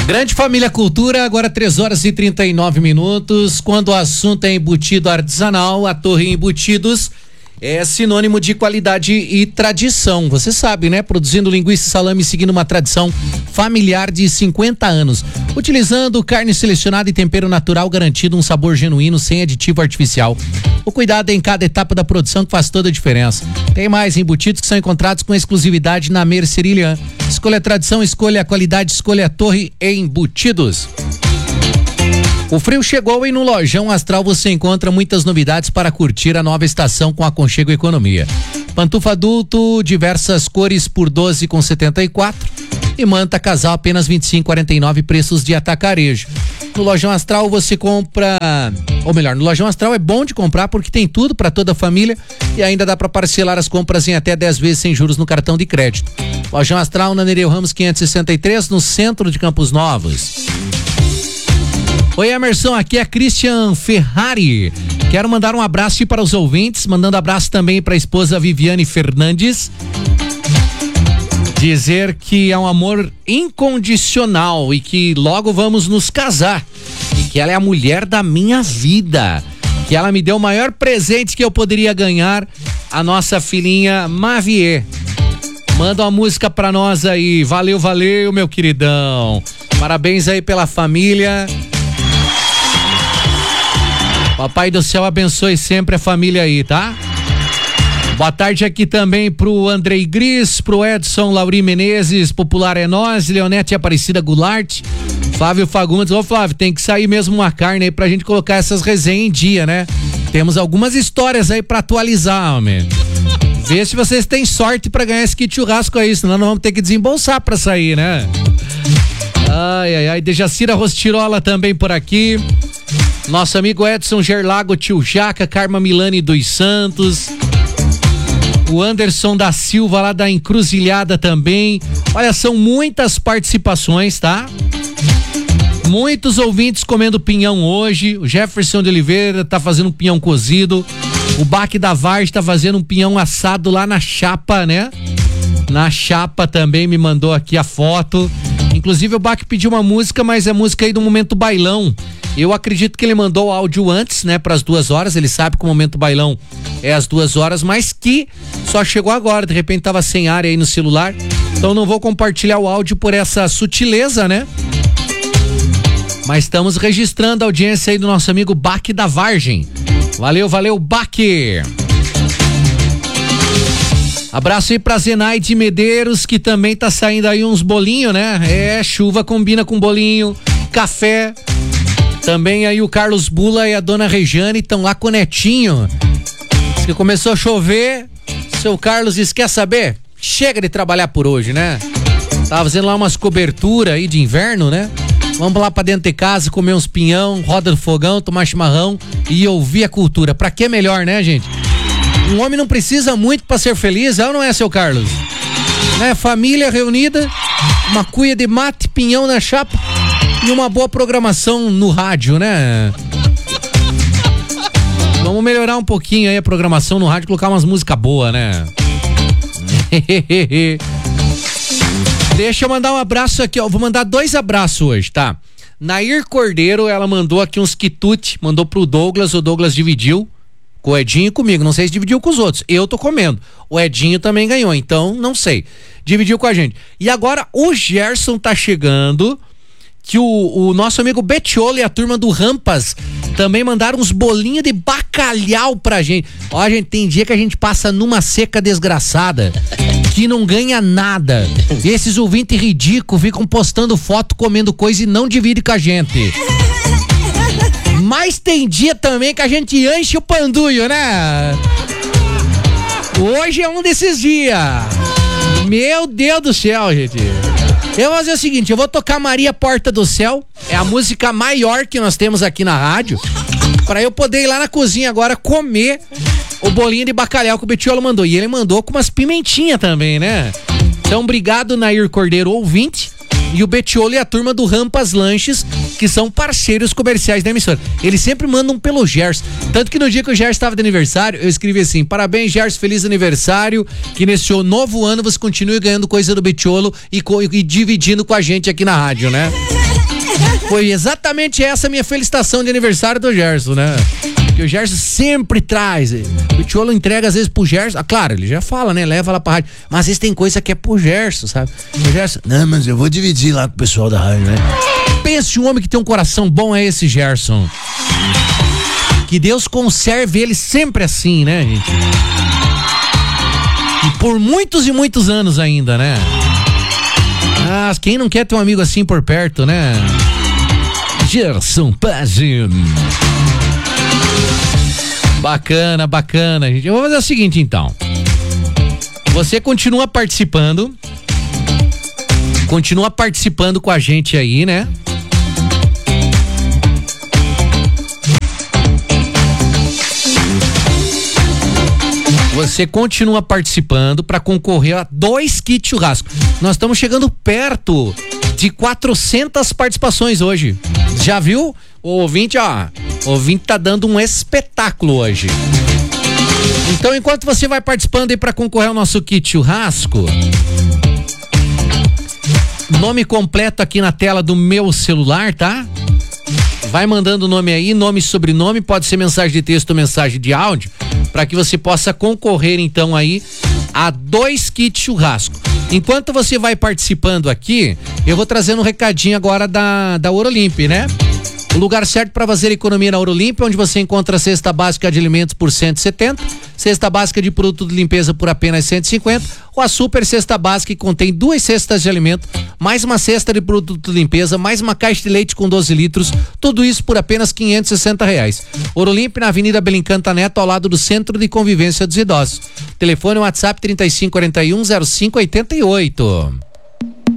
Grande Família Cultura, agora 3h39. Quando o assunto é embutido artesanal, a Torre Embutidos é sinônimo de qualidade e tradição. Você sabe, né? Produzindo linguiça e salame seguindo uma tradição familiar de 50 anos. Utilizando carne selecionada e tempero natural garantido, um sabor genuíno, sem aditivo artificial. O cuidado é em cada etapa da produção que faz toda a diferença. Tem mais embutidos que são encontrados com exclusividade na Mercerilhã. Escolha a tradição, escolha a qualidade, escolha a Torre Embutidos. O frio chegou e no Lojão Astral você encontra muitas novidades para curtir a nova estação com aconchego e economia. Pantufa adulto, diversas cores por 12,74 e manta casal apenas 25,49, preços de atacarejo. No Lojão Astral você compra, ou melhor, no Lojão Astral é bom de comprar porque tem tudo para toda a família e ainda dá para parcelar as compras em até 10 vezes sem juros no cartão de crédito. Lojão Astral na Nereu Ramos 563, no centro de Campos Novos. Oi, Emerson, aqui é Christian Ferrari. Quero mandar um abraço para os ouvintes, mandando abraço também para a esposa Viviane Fernandes. Dizer que é um amor incondicional e que logo vamos nos casar. E que ela é a mulher da minha vida. Que ela me deu o maior presente que eu poderia ganhar, a nossa filhinha Mavier. Manda uma música pra nós aí. Valeu, valeu, meu queridão. Parabéns aí pela família. Papai do céu abençoe sempre a família aí, tá? Boa tarde aqui também pro Andrei Gris, pro Edson Lauri Menezes, Popular é Nós, Leonete Aparecida Goulart, Flávio Fagundes. Ô Flávio, tem que sair mesmo uma carne aí pra gente colocar essas resenhas em dia, né? Temos algumas histórias aí pra atualizar, homem. Vê se vocês têm sorte pra ganhar esse kit churrasco aí, senão nós vamos ter que desembolsar pra sair, né? Ai, ai, ai, Dejacira Rostirola também por aqui. Nosso amigo Edson Gerlago, Tio Jaca, Karma Milani dos Santos. O Anderson da Silva lá da Encruzilhada também. Olha, são muitas participações, tá? Muitos ouvintes comendo pinhão hoje. O Jefferson de Oliveira tá fazendo um pinhão cozido. O Baque da Vargem tá fazendo um pinhão assado lá na chapa, né? Na chapa também me mandou aqui a foto. Inclusive o Baque pediu uma música, mas é música aí do Momento Bailão. Eu acredito que ele mandou o áudio antes, né, para as 2 horas. Ele sabe que o Momento Bailão é às 2 horas, mas que só chegou agora. De repente tava sem área aí no celular. Então não vou compartilhar o áudio por essa sutileza, né? Mas estamos registrando a audiência aí do nosso amigo Baque da Vargem. Valeu, valeu, Baque. Abraço aí pra Zenaide Medeiros, que também tá saindo aí uns bolinhos, né? É, chuva combina com bolinho, café. Também aí o Carlos Bula e a dona Rejane estão lá com o netinho. Diz que começou a chover. Seu Carlos disse, quer saber? Chega de trabalhar por hoje, né? Tava fazendo lá umas coberturas aí de inverno, né? Vamos lá pra dentro de casa, comer uns pinhão, roda do fogão, tomar chimarrão e ouvir a cultura. Pra que melhor, né, gente? Um homem não precisa muito pra ser feliz, é ou não é, seu Carlos? Né? Família reunida, uma cuia de mate, pinhão na chapa e uma boa programação no rádio, né? Vamos melhorar um pouquinho aí a programação no rádio, colocar umas músicas boas, né? Deixa eu mandar um abraço aqui, ó. Vou mandar 2 abraços hoje, tá? Nair Cordeiro, ela mandou aqui uns quitute, mandou pro Douglas, o Douglas dividiu com o Edinho e comigo, não sei se dividiu com os outros, eu tô comendo, o Edinho também ganhou, então não sei, dividiu com a gente. E agora o Gerson tá chegando, que o nosso amigo Betiolo e a turma do Rampas também mandaram uns bolinhos de bacalhau pra gente. Ó, gente, tem dia que a gente passa numa seca desgraçada, que não ganha nada. E esses ouvintes ridículos ficam postando foto comendo coisa e não dividem com a gente. Mas tem dia também que a gente enche o panduio, né? Hoje é um desses dias. Meu Deus do céu, gente. Eu vou fazer o seguinte, eu vou tocar Maria Porta do Céu, é a música maior que nós temos aqui na rádio, pra eu poder ir lá na cozinha agora comer o bolinho de bacalhau que o Betiolo mandou. E ele mandou com umas pimentinhas também, né? Então, obrigado, Nair Cordeiro, ouvinte. E o Betiolo e a turma do Rampas Lanches, que são parceiros comerciais da emissora. Eles sempre mandam pelo Gerson. Tanto que no dia que o Gerson estava de aniversário, eu escrevi assim: parabéns, Gerson, feliz aniversário. Que nesse novo ano você continue ganhando coisa do Betiolo e dividindo com a gente aqui na rádio, né? Foi exatamente essa a minha felicitação de aniversário do Gerson, né? Que o Gerson sempre traz. O Tcholo entrega às vezes pro Gerson. Ah, claro, ele já fala, né? Leva lá pra rádio. Mas às vezes tem coisa que é pro Gerson, sabe? O Gerson, não, mas eu vou dividir lá com o pessoal da rádio, né? Pense um homem que tem um coração bom, é esse Gerson. Que Deus conserve ele sempre assim, né, gente? E por muitos e muitos anos ainda, né? Ah, quem não quer ter um amigo assim por perto, né? Gerson Page. Bacana, bacana, gente. Eu vou fazer o seguinte, então. Você continua participando com a gente aí, né? Você continua participando para concorrer a 2 kits churrasco. Nós estamos chegando perto de 400 participações hoje. Já viu? O ouvinte tá dando um espetáculo hoje. Então, enquanto você vai participando aí para concorrer ao nosso kit churrasco, nome completo aqui na tela do meu celular, tá? Vai mandando o nome aí, nome e sobrenome, pode ser mensagem de texto ou mensagem de áudio, para que você possa concorrer então aí a 2 kits churrasco. Enquanto você vai participando aqui, eu vou trazendo um recadinho agora da Ouro-Limp, né? O lugar certo para fazer economia na Ouro-Limp, onde você encontra a cesta básica de alimentos por 170, cesta básica de produto de limpeza por apenas 150, ou a super cesta básica que contém 2 cestas de alimento, mais uma cesta de produto de limpeza, mais uma caixa de leite com 12 litros, tudo isso por apenas R$560. Ouro-Limp na Avenida Belincanta Neto, ao lado do Centro de Convivência dos Idosos. Telefone WhatsApp 3541-0588.